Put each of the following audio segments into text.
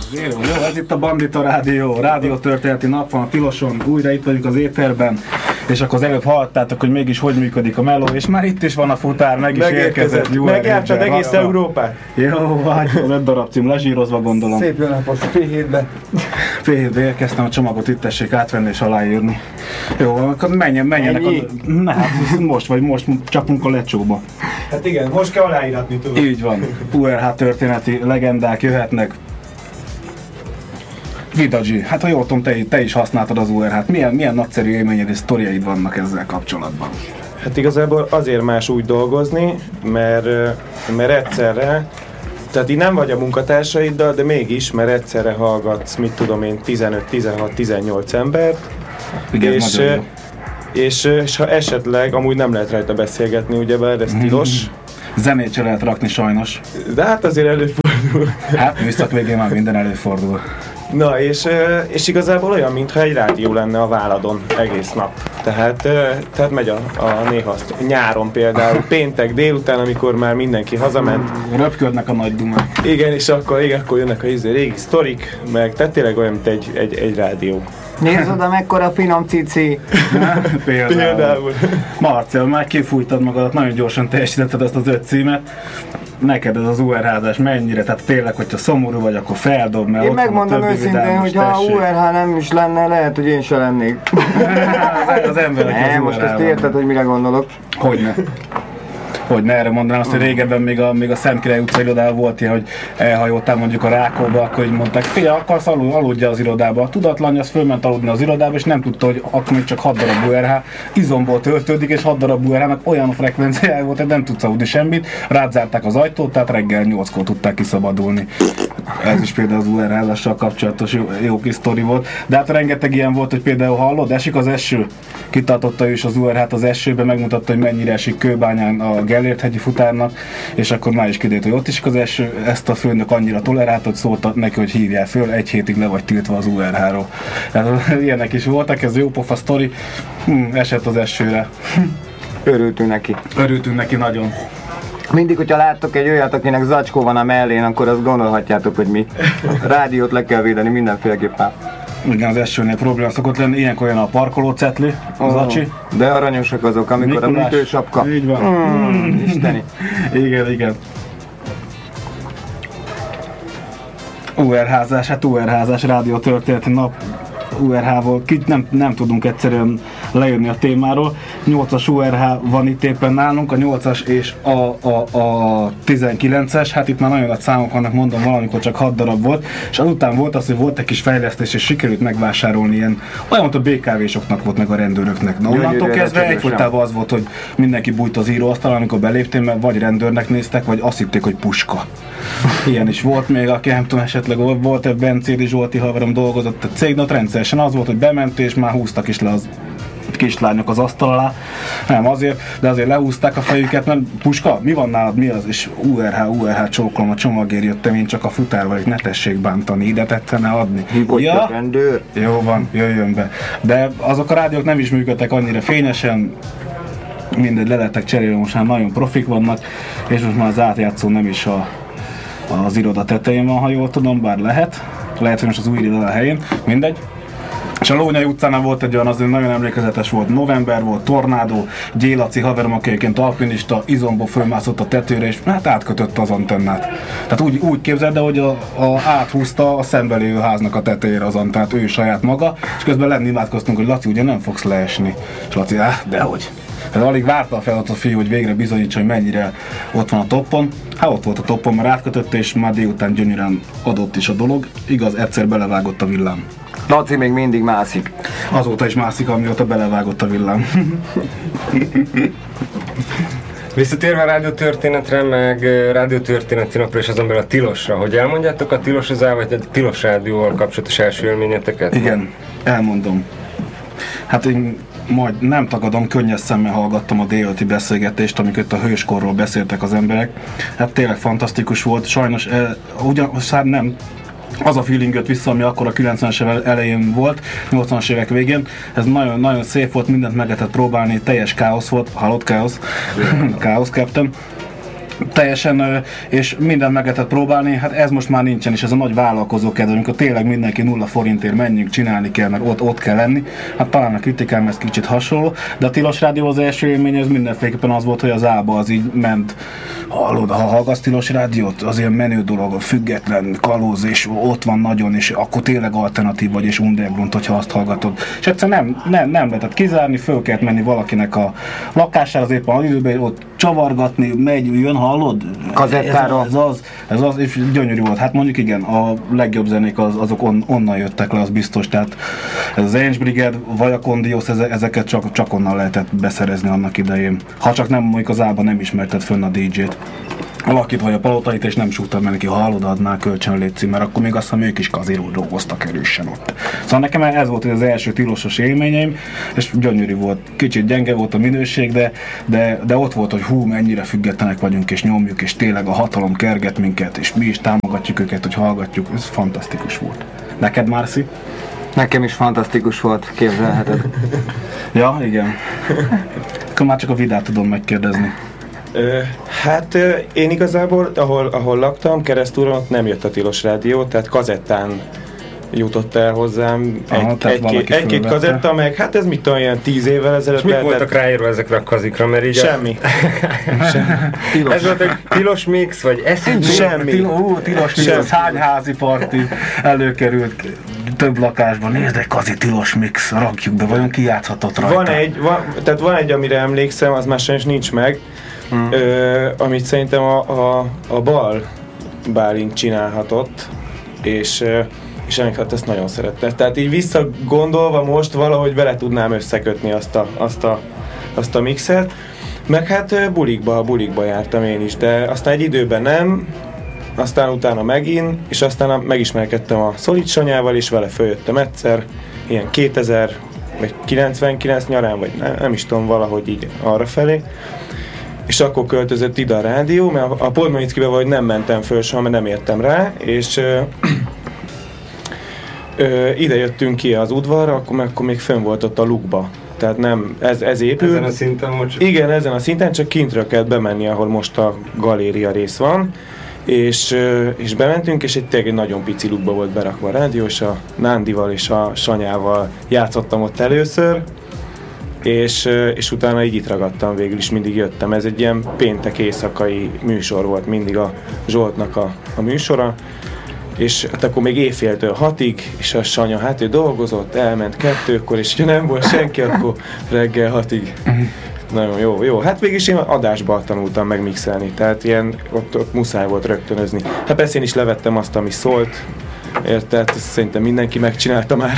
Jó, ez itt a Bandita Rádió történeti nap van a Tiloson, újra itt vagyunk az éterben, és akkor az előbb hallottátok, hogy mégis hogy működik a meló, és már itt is van a futár, meg is érkezett. Megjártad egész Európát? Jó, vagy az 5 darab cím lezsírozva, gondolom. Szép jó napot, P7-be. P7-be érkeztem, a csomagot itt tessék átvenni és aláírni. Jó, akkor menjenek most csapunk a lecsóba. Hát igen, most kell aláíratni, tudod. Így van, URH történeti legendák jöhetnek. Vidagyi, hát ha jól tudom, te is használtad az URH-t. Milyen nagyszerű élményed és sztoriaid vannak ezzel kapcsolatban? Hát igazából azért más úgy dolgozni, mert egyszerre, tehát így nem vagy a munkatársaiddal, de mégis, mert egyszerre hallgatsz, mit tudom én, 15-16-18 embert, Igen, és ha esetleg, amúgy nem lehet rajta beszélgetni, ugyebár ez tilos. Zenét se lehet rakni sajnos. De hát azért előfordul. Hát műszak végén már minden előfordul. Na, és igazából olyan, mintha egy rádió lenne a válladon egész nap. Tehát megy a néha nyáron például, péntek délután, amikor már mindenki hazament. Röpködnek a nagy dumák. Igen, és akkor jönnek a régi sztorik, meg tehát tényleg olyan, mint egy rádió. Nézd oda, mekkora finom cici! Például. Marcel, már kifújtad magadat, nagyon gyorsan teljesítetted ezt az 5 címet. Neked ez az URH-zás mennyire? Tehát tényleg, hogyha szomorú vagy, akkor feldob, mert én megmondom őszintén, hogy ha URH nem is lenne, lehet, hogy én se lennék. Az emberek az URH-ban. Most ezt érted, hogy mire gondolok? Hogyne erre mondanám azt, hogy régebben még a Szentkirály utca irodában volt ilyen, hogy elhajoltál mondjuk a Rákóba, akkor így mondták, figyelj, akarsz aludja az irodába. A tudatlan, az fölment aludni az irodába, és nem tudta, hogy akkor még csak 6 darab URH izomból töltődik, és 6 darab URH-nak olyan frekvenciája volt, hogy nem tudsz aludni semmit. Rádzárták az ajtót, tehát reggel 8-kor tudták kiszabadulni. Ez is például az URH-zással kapcsolatos jó kis sztori volt. De hát rengeteg ilyen volt, hogy például hallod, esik az eső. Kitartotta ő is az URH-t az esőbe, megmutatta, hogy mennyire esik Kőbányán a Gellért-hegyi futárnak, és akkor már is kiderült, hogy ott is az eső, ezt a főnök annyira tolerált, hogy szólta neki, hogy hívjál föl, 1 hétig le vagy tiltva az URH-ról. Tehát ilyenek is voltak, ez jó pofa sztori, esett az esőre. Örültünk neki nagyon. Mindig, hogyha láttok egy olyat, akinek zacskó van a mellén, akkor azt gondolhatjátok, hogy mi. A rádiót le kell védeni mindenféleképpen. Igen, az esőnél probléma szokott lenni, ilyenkor olyan a parkolócetli, az acsi. De aranyosak azok, amikor Mikulás. A műtősapka. Így van. Isteni. Igen. URH-zás, rádió történeti nap. URH-val, nem tudunk egyszerűen lejönni a témáról. 8-as URH van itt éppen nálunk, a 8-as és a 19-es, hát itt már nagyon nagy számok vannak, mondom, valamikor csak 6 darab volt, és azután volt az, hogy volt egy kis fejlesztés, és sikerült megvásárolni ilyen, olyan, mint a BKV-soknak volt meg a rendőröknek. Na, onnantól kezdve egyfolytában az volt, hogy mindenki bújt az íróasztal, amikor beléptél, mert vagy rendőrnek néztek, vagy azt hitték, hogy puska. Ilyen is volt még, aki nem tudom, esetleg volt egy Bencédi Zsolti haverom dolgozott a cégnél, rendszeresen az volt, hogy bement és már húztak is le az kislányok az asztal alá. Nem azért, de azért lehúzták a fejüket, mert puska, mi van nálad, mi az? És URH csókolom, a csomagért jöttem, én csak a futár vagyok, ne tessék bántani, ide tetszene adni. Ja? Rendőr? Jó van, jöjjön be. De azok a rádiók nem is működtek annyira fényesen, mindegy, le lettek cserélni, most már nagyon profik vannak, és most már az átjátszó nem is az iroda tetején van, ha jól tudom, bár lehet, hogy most az új iroda helyén, mindegy. És a Lónyai utcánál volt egy olyan, azért nagyon emlékezetes volt, november volt, tornádó, Gyélaci haverom, aki egyébként alpinista, izomból fölmászott a tetőre, és hát átkötötte az antennát. Tehát úgy képzeld, de hogy áthúzta a szembe lévő háznak a tetejére az antennát, ő saját maga, és közben lenni imádkoztunk, hogy Laci, ugye nem fogsz leesni. És Laci, dehogy. Tehát alig várta a feladat a fiú, hogy végre bizonyítsa, hogy mennyire ott van a toppon. Hát ott volt a toppon, mert átkötötte, és már délután gyönyörűen adott is a dolog. Igaz, egyszer belevágott a villám. Laci még mindig mászik. Azóta is mászik, amióta belevágott a villám. Visszatérve a rádiótörténetre, meg rádiótörténeti napra és azon belül a Tilosra, hogy elmondjátok a Tilosra vagy a Tilos rádióval kapcsolatos első élményeteket? Igen, elmondom. Hát én majd nem tagadom, könnyes szemmel hallgattam a délelőtti beszélgetést, amikor itt a hőskorról beszéltek az emberek. Hát tényleg fantasztikus volt, sajnos nem az a feeling jött vissza, ami akkor a 90-es évek elején volt, 80-as évek végén. Ez nagyon, nagyon szép volt, mindent meg lehetett próbálni, teljes káosz volt, halott káosz, káosz Captain. teljesen, és mindent meg lehetett próbálni, hát ez most már nincsen, és ez a nagy vállalkozókedv, amikor tényleg mindenki 0 forintért menjünk, csinálni kell, mert ott kell lenni. Hát talán a kritikám ez kicsit hasonló, de a Tilos Rádió az első élmény, ez mindenféleképpen az volt, hogy az ába az így ment. Hallod, ha hallgatsz Tilos Rádiót, az ilyen menő dolog, független, kalóz, és ott van nagyon, és akkor tényleg alternatív vagy, és underground, hogyha azt hallgatod. És egyszerűen nem lehetett kizárni, föl kellett menni valakinek a lakására, az éppen az időben ott csavargatni, megy, jön, hallod? Kazettáról. Ez az, és gyönyörű volt. Hát mondjuk igen, a legjobb zenék azok onnan jöttek le, az biztos. Tehát ez az Angel Brigade, vagy a Kondios, ezeket csak onnan lehetett beszerezni annak idején. Ha csak nem, mondjuk az álban nem ismerted fönn a DJ-t. Valakit vagy a Palotait, és nem súgtad meg neki, ha hallod, adnál kölcsön létszi, mert akkor még azt hiszem ők is kazéról dolgoztak erősen ott. Szóval nekem ez volt az első tilosos élményeim, és gyönyörű volt. Kicsit gyenge volt a minőség, de ott volt, hogy hú, mennyire függetlenek vagyunk, és nyomjuk, és tényleg a hatalom kerget minket, és mi is támogatjuk őket, hogy hallgatjuk. Ez fantasztikus volt. Neked, Marci? Nekem is fantasztikus volt, képzelheted. Ja, igen. Akkor már csak a Vidát tudom megkérdezni. Hát én igazából, ahol laktam, keresztúron ott nem jött a Tilos Rádió, tehát kazettán jutott el hozzám egy-két kazetta, meg hát ez mit tudom, ilyen 10 évvel ezelőtt. És mik voltak ráírva ezekre a kazikra, mert így semmi. Ez volt egy tilos mix, vagy eszünk? Semmi. Tilos mix, az hány házi parti előkerült több lakásban. Nézd, egy kazi tilos mix, rakjuk, de vajon ki játszhatott rajta? Van egy, amire emlékszem, az már sajnos nincs meg, amit szerintem a Bal Bálint csinálhatott, és Enikhat ezt nagyon szerette. Tehát így visszagondolva most valahogy vele tudnám összekötni azt a mixet. Meg hát bulikba jártam én is, de aztán egy időben nem, aztán utána megint, és aztán megismerkedtem a Szolid Sanyával, és vele följöttem egyszer, ilyen 2000 vagy 99 nyarán, vagy nem is tudom, valahogy így arrafelé. És akkor költözött ide a rádió, mert a Podmanickibe valahogy nem mentem föl soha, mert nem értem rá, és ide jöttünk ki az udvarra, akkor még fönn volt ott a lukba. Tehát nem, ez épül. Ezen a szinten most? Igen, ezen a szinten, csak kintről kellett bemenni, ahol most a galéria rész van. És bementünk, és tényleg egy nagyon pici lukba volt berakva a rádió, és a Nándival és a Sanyával játszottam ott először. És utána így itt ragadtam, végül is mindig jöttem. Ez egy ilyen péntek éjszakai műsor volt mindig a Zsoltnak a műsora. És hát akkor még éjféltől 6-ig, és a Sanya, hát ő dolgozott, elment 2-kor, és ha nem volt senki, akkor reggel 6-ig. Nagyon jó. Hát végig is én adásban tanultam meg mixelni, tehát ilyen ott muszáj volt rögtönözni. Hát persze én is levettem azt, ami szólt, érted? Ezt szerintem mindenki megcsinálta már.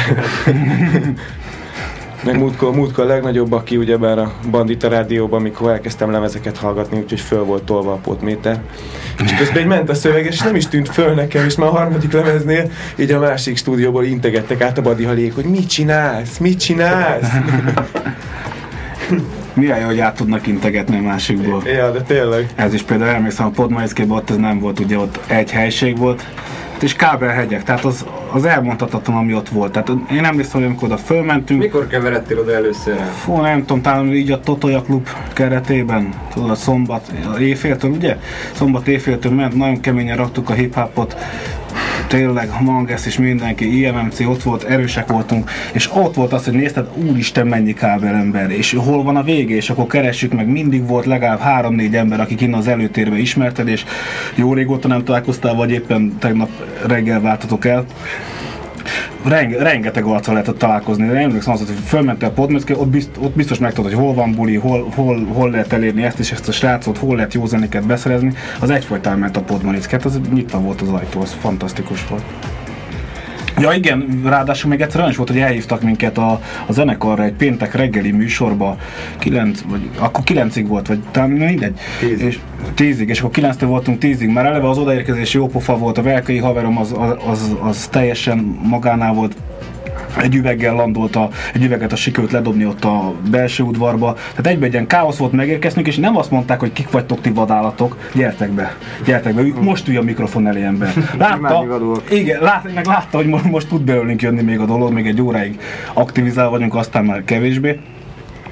Meg múltkor a legnagyobb, aki ugyebár a Bandita Rádióban, amikor elkezdtem lemezeket hallgatni, úgyhogy föl volt tolva a potméter. És közben így ment a szöveg, és nem is tűnt föl nekem, és már a harmadik lemeznél így a másik stúdióból integettek át a badihalék, hogy mit csinálsz? Milyen jó, hogy át tudnak integetni a másikból. Ja, de tényleg. Ez is például emlékszem, a Podmanickiben ott ez nem volt, ugye ott egy helység volt, és kábelhegyek, tehát az elmondhatatlan, ami ott volt. Tehát én emlékszem, hogy amikor oda fölmentünk. Mikor keveredtél oda először? Fú, nem tudom, talán így a Totoja Klub keretében, tudod, szombat éjféltől, ugye? Szombat éjféltől ment, nagyon keményen raktuk a hip-hopot. Tényleg, Manges és mindenki, IMMC, ott volt, erősek voltunk, és ott volt az, hogy nézted, úristen, mennyi kábelember, és hol van a vége, és akkor keressük meg, mindig volt legalább 3-4 ember, akik innen az előtérbe ismerted, és jó régóta nem találkoztál, vagy éppen tegnap reggel váltatok el. Rengeteg arccal lehetett találkozni, de emlékszem az, hogy fölmentél a Podmanicki, ott biztos megtudod, hogy hol van buli, hol lehet elérni ezt a srácot, hol lehet jó zenéket beszerezni. Az egyfolytán ment a Podmanicki, hát az nyitva volt az ajtó, az fantasztikus volt. Ja igen, ráadásul még egyszer olyan is volt, hogy elhívtak minket a zenekarra egy péntek reggeli műsorba, 9-ig volt, vagy talán mindegy. 10-ig, és akkor 9-től voltunk 10-ig, már eleve az odaérkezés jó pofa volt, a velkai haverom az teljesen magánál volt, egy üveget a sikerült ledobni ott a belső udvarba. Tehát egyben egy ilyen káosz volt megérkeznünk, és nem azt mondták, hogy kik vagytok ti vadállatok, gyertek be, most ülj a mikrofon elé ember. Látta, hogy most tud belőlünk jönni még a dolog, még egy óráig aktivizálva vagyunk, aztán már kevésbé.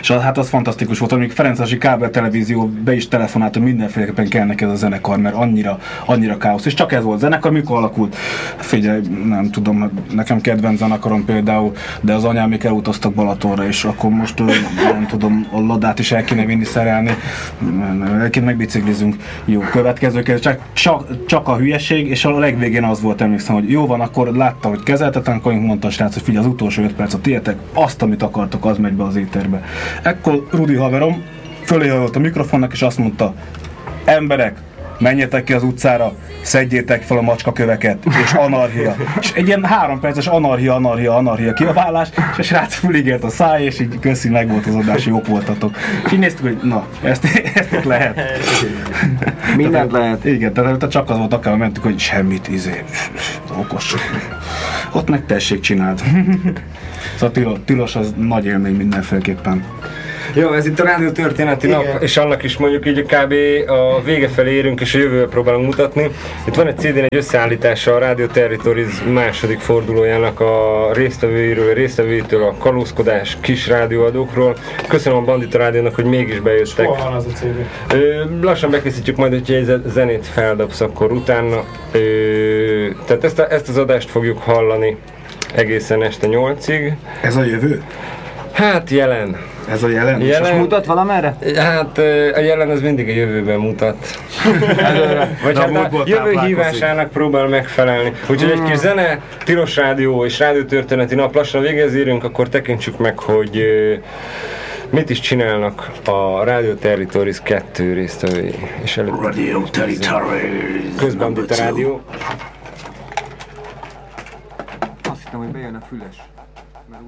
És hát az fantasztikus volt, amíg Ferencvárosi kábeltelevízió be is telefonált, hogy mindenféleképpen kell neked a zenekar, mert annyira káosz. És csak ez volt zenekar, mikor alakult? Figyelj, nem tudom, nekem kedvenc zenekarom például, de az anyámék elutaztak Balatonra, és akkor most nem tudom, a ladát is el kéne vinni szerelni, el kéne megbiciklizünk. Jó, következő, csak a hülyeség, és a legvégén az volt, emlékszem, hogy jó van, akkor látta, hogy kezeltetlen, akkor mondta a srác, hogy figyelj, az utolsó 5 perc a tiétek, azt, amit akartok, az megy be az éterbe. Ekkor Rudi haverom föléhajolt a mikrofonnak, és azt mondta, emberek, menjetek ki az utcára, szedjétek fel a macskaköveket, és anarchia. És egy ilyen 3 perces anarchia kiabálás, és a srác füligért a száj, és így köszi, meg volt az adás, jók voltatok. És így néztük, hogy na, ezt lehet. Mindent lehet. Igen, tehát csak az volt, akár mentük, hogy semmit, okos. Ott meg tessék, csináld. Szóval Tilos az nagy élmény mindenféleképpen. Jó, ez itt a Rádió Történeti Nap, és annak is mondjuk így kb. A vége felé érünk, és a jövőbe próbálunk mutatni. Itt van egy CD-n egy összeállítása a Radio Territories második fordulójának a résztvevőitől, a kalózkodás kis rádióadókról. Köszönöm a Bandita Rádiónak, hogy mégis bejöttek. Hol van az a CD? Lassan bekészítjük majd, hogyha egy zenét feldobsz, akkor utána. Tehát ezt az adást fogjuk hallani egészen este 8-ig. Ez a jövő? Hát jelen. Ez a jelen? És mutat valamerre? Hát a jelen az mindig a jövőben mutat. Vagy hát a jövő hívásának próbál megfelelni. Úgyhogy egy kis zene, Tilos Rádió és Rádiótörténeti Nap, lassan végez érünk, akkor tekintsük meg, hogy mit is csinálnak a Radio Territories 2 résztvevői. Radio Territories. Közbandita Rádió. Azt hittem, hogy bejön a füles.